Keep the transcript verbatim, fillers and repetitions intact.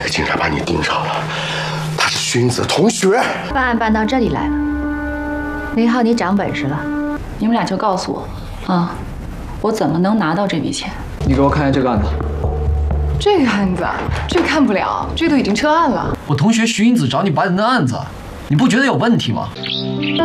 警察把你盯上了，他是徐英子的同学。 办案办到这里来了，林浩，你长本事了。 你们俩就告诉我，啊，我怎么能拿到这笔钱？ 你给我看一下这个案子。 这个案子，这个看不了，这都已经撤案了。 我同学徐英子找你办的案子，你不觉得有问题吗？